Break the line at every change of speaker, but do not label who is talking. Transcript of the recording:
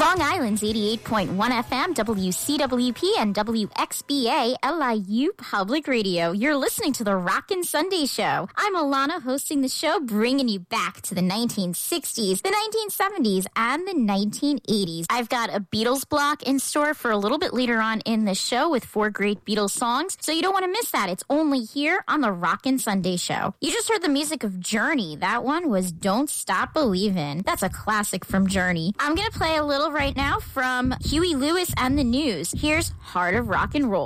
Long Island's 88.1 FM, WCWP, and WXBA LIU Public Radio. You're listening to the Rockin' Sunday Show. I'm Alana, hosting the show, bringing you back to the 1960s, the 1970s, and the 1980s. I've got a Beatles block in store for a little bit later on in the show with 4 great Beatles songs, so you don't want to miss that. It's only here on the Rockin' Sunday Show. You just heard the music of Journey. That one was Don't Stop Believin'. That's a classic from Journey. I'm going to play a little right now from Huey Lewis and the News. Here's Heart of Rock and Roll.